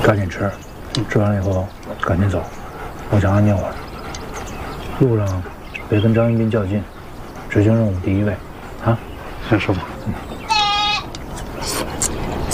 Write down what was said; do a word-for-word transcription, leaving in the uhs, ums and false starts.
抓紧吃，吃完了以后赶紧走，我想安静会儿。路上别跟张一斌较劲，执行任务第一位，啊？ 先说吧。 嗯。